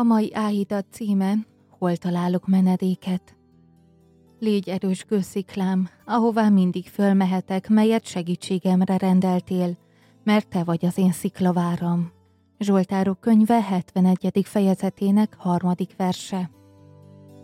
A mai áhítat címe: Hol találok menedéket? Légy erős kősziklám, ahová mindig fölmehetek, melyet segítségemre rendeltél, mert te vagy az én sziklaváram. Zsoltárok könyve 71. fejezetének 3. verse.